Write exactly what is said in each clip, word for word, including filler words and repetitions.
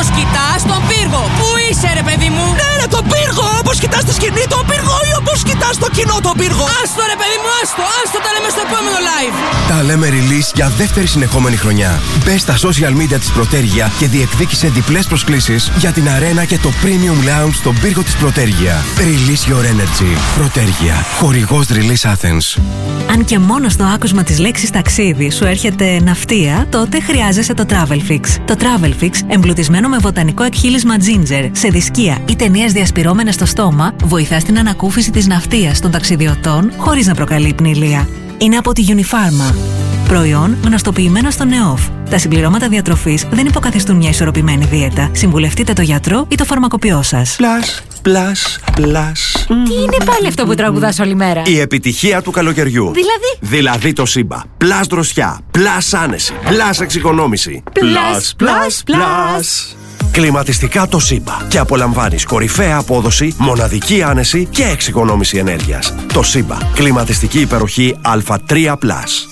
Όπως κοιτάς τον πύργο. Πού είσαι ρε παιδί μου? Ναι ρε τον πύργο, όπως κοιτάς τη σκηνή τον πύργο ή όπως κοιτάς το κοινό τον πύργο? Άστο ρε παιδί μου, άστο, άστο, τα λέμε στο επόμενο live. Τα λέμε release για δεύτερη συνεχόμενη χρονιά. Μπες στα social media της Πρωτέργεια και διεκδίκησε διπλές προσκλήσεις για την αρένα και το premium lounge στον πύργο της Πρωτέργεια. Release your energy. Πρωτέργεια. Χορηγός Release Athens. Αν και μόνο στο άκουσμα της λέξης ταξίδι σου έρχεται ναυτία, τότε χρειάζεσαι το Travelfix. Το Travelfix, εμπλουτισμένο με βοτανικό εκχύλισμα ginger, σε δισκία ή ταινίες διασπυρώμενες στο στόμα, βοηθά στην ανακούφιση της ναυτίας των ταξιδιωτών χωρίς να προκαλεί πνηλία. Είναι από τη Unifarma. Προϊόν γνωστοποιημένο στο ΝΕΟΦ. Τα συμπληρώματα διατροφής δεν υποκαθιστούν μια ισορροπημένη δίαιτα. Συμβουλευτείτε το γιατρό ή το φαρμακοποιό σας. Πλάς, πλάς, πλάς. Τι είναι πάλι αυτό που τραγουδάς όλη μέρα? Η επιτυχία του καλοκαιριού. Δηλαδή? Δηλαδή το Σύμπα. Πλάς δροσιά, πλάς άνεση, πλάς εξοικονόμηση. Πλάς, πλάς, πλάς. Κλιματιστικά το Σύμπα. Και απολαμβάνεις κορυφαία απόδοση, μοναδική άνεση και εξοικονόμηση ενέργειας. Το Σύμπα. Κλιματιστική υπεροχή Α τρία πλας.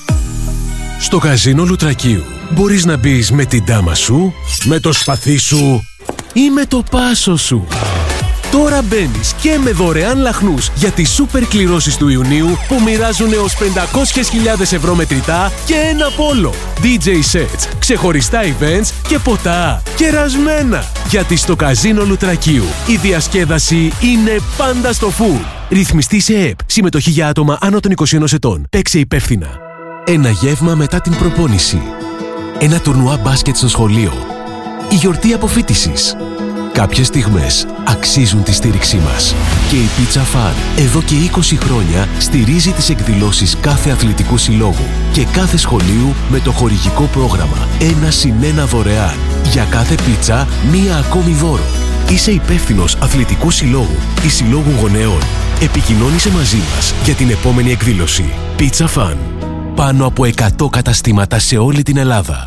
Στο καζίνο Λουτρακίου μπορείς να μπεις με την τάμα σου, με το σπαθί σου ή με το πάσο σου. Τώρα μπαίνεις και με δωρεάν λαχνούς για τις σούπερ κληρώσεις του Ιουνίου που μοιράζουν έως πεντακόσιες χιλιάδες ευρώ μετρητά και ένα πόλο. ντι τζέι sets, ξεχωριστά events και ποτά κερασμένα. Γιατί στο καζίνο Λουτρακίου η διασκέδαση είναι πάντα στο full. Ρυθμιστή σε ΕΕΠ. Συμμετοχή για άτομα άνω των είκοσι ενός ετών. Παίξε υπεύθυνα. Ένα γεύμα μετά την προπόνηση. Ένα τουρνουά μπάσκετ στο σχολείο. Η γιορτή αποφοίτησης. Κάποιες στιγμές αξίζουν τη στήριξή μας. Και η Pizza Fun εδώ και είκοσι χρόνια στηρίζει τις εκδηλώσεις κάθε αθλητικού συλλόγου και κάθε σχολείου με το χορηγικό πρόγραμμα ένα συν ένα δωρεάν. Για κάθε πίτσα μία ακόμη δώρο. Είσαι υπεύθυνος αθλητικού συλλόγου ή συλλόγου γονέων. Επικοινώνησε μαζί μας για την επόμενη εκδήλωση. Pizza Fun. Πάνω από εκατό καταστήματα σε όλη την Ελλάδα.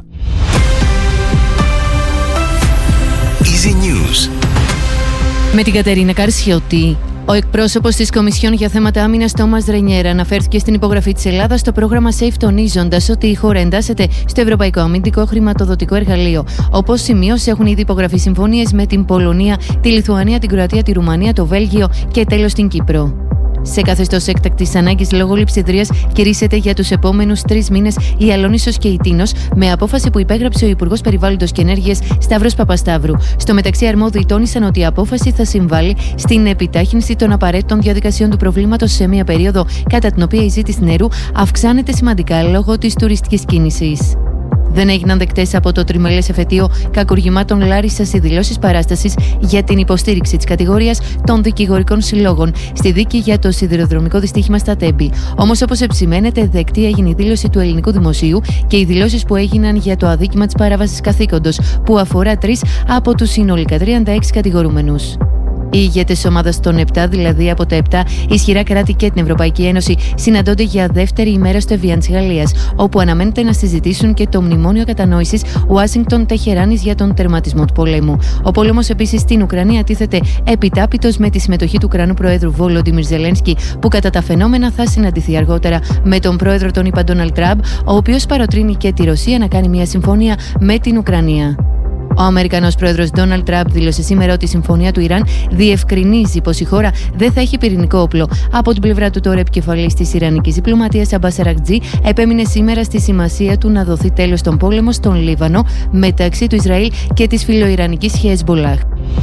Easy News. Με την Κατερίνα Καρσιώτη. Ο εκπρόσωπος της Κομισιόν για θέματα άμυνας Τόμας Ρενιέρα αναφέρθηκε στην υπογραφή της Ελλάδας στο πρόγραμμα SAFE, τονίζοντας ότι η χώρα εντάσσεται στο Ευρωπαϊκό Αμυντικό Χρηματοδοτικό Εργαλείο. Όπως σημείωσε, έχουν ήδη υπογραφεί συμφωνίες με την Πολωνία, τη Λιθουανία, την Κροατία, τη Ρουμανία, το Βέλγιο και τέλος την Κύπρο. Σε καθεστώς έκτακτης ανάγκης λόγω λειψιδρίας κηρύσσεται για τους επόμενους τρεις μήνες η Αλόνισσος και η Τίνος, με απόφαση που υπέγραψε ο Υπουργός Περιβάλλοντος και Ενέργειας Σταύρος Παπασταύρου. Στο μεταξύ, αρμόδιοι τόνισαν ότι η απόφαση θα συμβάλλει στην επιτάχυνση των απαραίτητων διαδικασιών του προβλήματος σε μια περίοδο κατά την οποία η ζήτηση νερού αυξάνεται σημαντικά λόγω της τουριστικής κίνησης. Δεν έγιναν δεκτές από το τριμελές εφετείο κακουργημάτων Λάρισσας οι δηλώσεις παράστασης για την υποστήριξη της κατηγορίας των δικηγορικών συλλόγων στη δίκη για το σιδηροδρομικό δυστύχημα στα Τέμπη. Όμως, όπως επισημαίνεται, δεκτή έγινε η δήλωση του ελληνικού δημοσίου και οι δηλώσεις που έγιναν για το αδίκημα της παράβασης καθήκοντος, που αφορά τρεις από τους συνολικά τριάντα έξι κατηγορούμενους. Οι ηγέτες της ομάδας των επτά, δηλαδή από τα επτά ισχυρά κράτη και την Ευρωπαϊκή Ένωση, συναντώνται για δεύτερη ημέρα στο Εβιάν της Γαλλίας, όπου αναμένεται να συζητήσουν και το μνημόνιο κατανόησης Ουάσιγκτον-Τεχεράνης για τον τερματισμό του πολέμου. Ο πόλεμος επίσης στην Ουκρανία τίθεται επιτάπητος με τη συμμετοχή του Ουκρανού Προέδρου Βόλοντιμιρ Ζελένσκι, που κατά τα φαινόμενα θα συναντηθεί αργότερα με τον πρόεδρο των ΗΠΑ Ντόναλντ Τραμπ, ο οποίος παροτρύνει και τη Ρωσία να κάνει μια συμφωνία με την Ουκρανία. Ο Αμερικανός πρόεδρος Ντόναλντ Τραμπ δήλωσε σήμερα ότι η συμφωνία του Ιράν διευκρινίζει πως η χώρα δεν θα έχει πυρηνικό όπλο. Από την πλευρά του, τώρα επικεφαλής της Ιρανικής διπλωματίας Αμπάς Αρακτζή επέμεινε σήμερα στη σημασία του να δοθεί τέλος στον πόλεμο στον Λίβανο μεταξύ του Ισραήλ και της φιλοϊρανικής Χεζμπολάχ.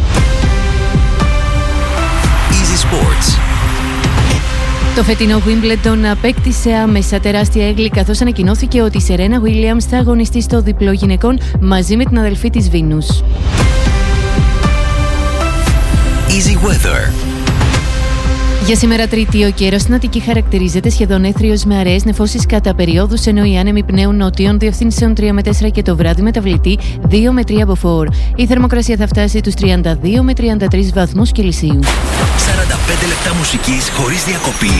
Easy Sports. Το φετινό Wimbledon απέκτησε άμεσα τεράστια έγκλη, καθώς ανακοινώθηκε ότι η Σερένα Βίλιαμς θα αγωνιστεί στο διπλό γυναικών μαζί με την αδελφή της Βίνους. Easy Weather. Για σήμερα Τρίτη, ο καιρός στην Αττική χαρακτηρίζεται σχεδόν έθριος με αραιές νεφώσεις κατά περιόδους, ενώ οι άνεμοι πνέουν νοτίων διευθύνσεων τρία με τέσσερα και το βράδυ μεταβλητή δύο με τρία από φορ. Η θερμοκρασία θα φτάσει τους τριάντα δύο με τριάντα τρεις βαθμούς Κελσίου. σαράντα πέντε λεπτά μουσικής χωρίς διακοπή